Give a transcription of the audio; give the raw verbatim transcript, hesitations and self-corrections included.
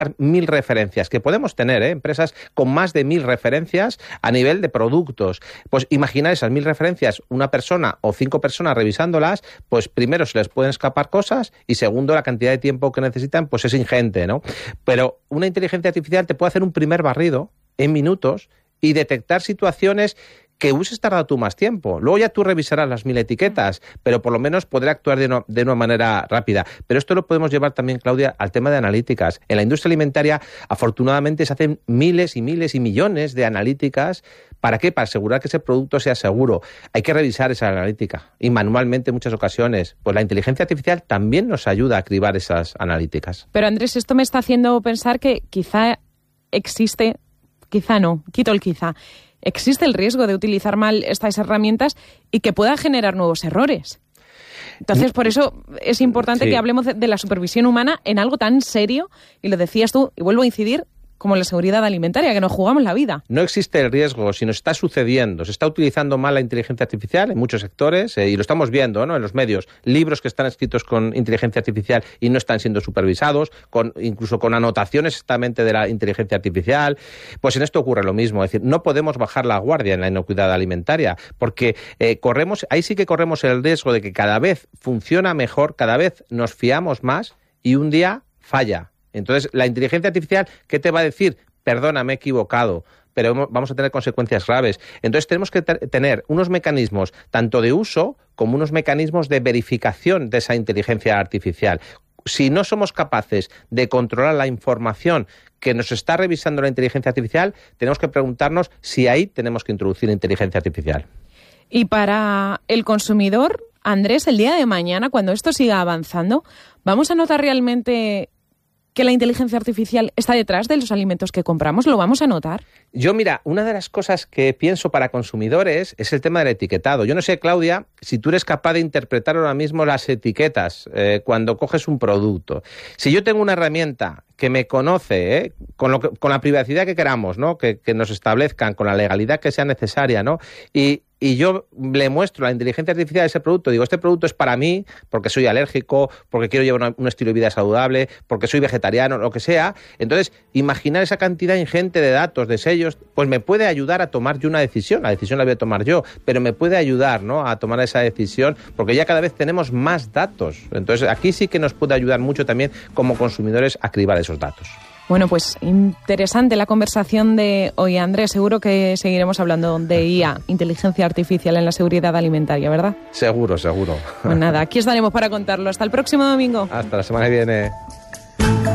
mil referencias, que podemos tener, ¿eh? Empresas con más de mil referencias a nivel de productos. Pues imaginar esas mil referencias, una persona o cinco personas revisándolas, pues primero se les pueden escapar cosas y segundo la cantidad de tiempo que necesitan pues es ingente, ¿no? Pero una inteligencia artificial te puede hacer un primer barrido en minutos y detectar situaciones que hubieses tardado tú más tiempo. Luego ya tú revisarás las mil etiquetas, pero por lo menos podrá actuar de una, de una manera rápida. Pero esto lo podemos llevar también, Claudia, al tema de analíticas. En la industria alimentaria, afortunadamente, se hacen miles y miles y millones de analíticas. ¿Para qué? Para asegurar que ese producto sea seguro. Hay que revisar esa analítica. Y manualmente en muchas ocasiones. Pues la inteligencia artificial también nos ayuda a cribar esas analíticas. Pero Andrés, esto me está haciendo pensar que quizá existe, quizá no, quito el quizá, existe el riesgo de utilizar mal estas herramientas y que pueda generar nuevos errores. Entonces, por eso es importante sí. que hablemos de, de la supervisión humana en algo tan serio, y lo decías tú, y vuelvo a incidir, como la seguridad alimentaria, que nos jugamos la vida. No existe el riesgo, si nos está sucediendo. Se está utilizando mal la inteligencia artificial en muchos sectores, eh, y lo estamos viendo, ¿no?, en los medios. Libros que están escritos con inteligencia artificial y no están siendo supervisados, con, incluso con anotaciones exactamente de la inteligencia artificial. Pues en esto ocurre lo mismo. Es decir, no podemos bajar la guardia en la inocuidad alimentaria, porque eh, corremos, ahí sí que corremos el riesgo de que cada vez funciona mejor, cada vez nos fiamos más y un día falla. Entonces, la inteligencia artificial, ¿qué te va a decir? Perdona, me he equivocado, pero vamos a tener consecuencias graves. Entonces, tenemos que te- tener unos mecanismos tanto de uso como unos mecanismos de verificación de esa inteligencia artificial. Si no somos capaces de controlar la información que nos está revisando la inteligencia artificial, tenemos que preguntarnos si ahí tenemos que introducir inteligencia artificial. Y para el consumidor, Andrés, el día de mañana, cuando esto siga avanzando, ¿vamos a notar realmente que la inteligencia artificial está detrás de los alimentos que compramos? ¿Lo vamos a notar? Yo, mira, una de las cosas que pienso para consumidores es el tema del etiquetado. Yo no sé, Claudia, si tú eres capaz de interpretar ahora mismo las etiquetas eh, cuando coges un producto. Si yo tengo una herramienta que me conoce, ¿eh? con, lo que, con la privacidad que queramos, ¿no?, que, que nos establezcan, con la legalidad que sea necesaria, ¿no?, y y yo le muestro a la inteligencia artificial ese producto, digo, este producto es para mí porque soy alérgico, porque quiero llevar una, un estilo de vida saludable, porque soy vegetariano, lo que sea. Entonces, imaginar esa cantidad ingente de datos, de sellos, pues me puede ayudar a tomar yo una decisión. La decisión la voy a tomar yo, pero me puede ayudar, ¿no?, a tomar esa decisión, porque ya cada vez tenemos más datos. Entonces, aquí sí que nos puede ayudar mucho también como consumidores a cribar esos datos. Bueno, pues interesante la conversación de hoy, Andrés. Seguro que seguiremos hablando de I A, inteligencia artificial en la seguridad alimentaria, ¿verdad? Seguro, seguro. Pues nada, aquí estaremos para contarlo. Hasta el próximo domingo. Hasta la semana que viene.